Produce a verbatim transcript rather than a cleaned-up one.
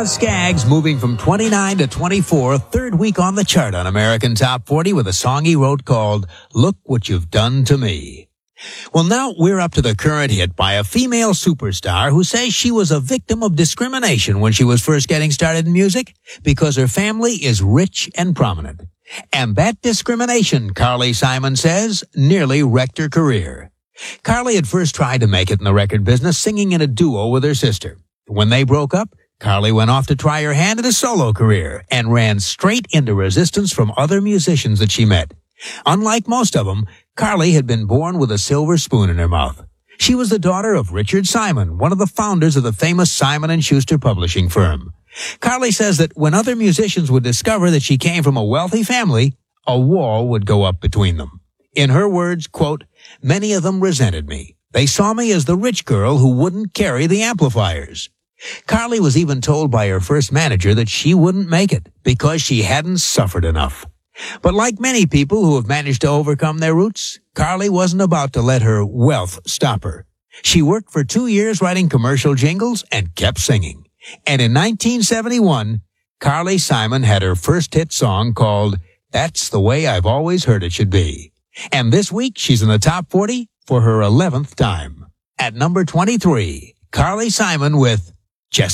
Skaggs moving from twenty-nine to twenty-four, third week on the chart on American Top forty with a song he wrote called Look What You've Done to Me. Well, now we're up to the current hit by a female superstar who says she was a victim of discrimination when she was first getting started in music because her family is rich and prominent. And that discrimination, Carly Simon says, nearly wrecked her career. Carly had first tried to make it in the record business singing in a duo with her sister. When they broke up, Carly went off to try her hand at a solo career and ran straight into resistance from other musicians that she met. Unlike most of them, Carly had been born with a silver spoon in her mouth. She was the daughter of Richard Simon, one of the founders of the famous Simon and Schuster publishing firm. Carly says that when other musicians would discover that she came from a wealthy family, a wall would go up between them. In her words, quote, "Many of them resented me. They saw me as the rich girl who wouldn't carry the amplifiers." Carly was even told by her first manager that she wouldn't make it because she hadn't suffered enough. But like many people who have managed to overcome their roots, Carly wasn't about to let her wealth stop her. She worked for two years writing commercial jingles and kept singing. And in nineteen seventy-one, Carly Simon had her first hit song called That's the Way I've Always Heard It Should Be. And this week, she's in the top forty for her eleventh time. At number twenty-three, Carly Simon with